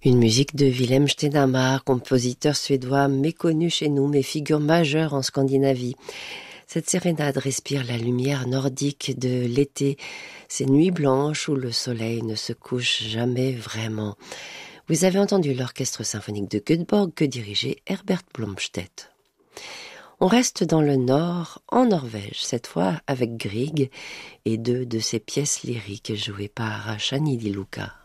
Une musique de Wilhelm Stenhammar, compositeur suédois méconnu chez nous, mais figure majeure en Scandinavie. Cette sérénade respire la lumière nordique de l'été, ces nuits blanches où le soleil ne se couche jamais vraiment. Vous avez entendu l'orchestre symphonique de Göteborg que dirigeait Herbert Blomstedt. On reste dans le nord, en Norvège, cette fois avec Grieg et deux de ses pièces lyriques jouées par Shani Di Luca.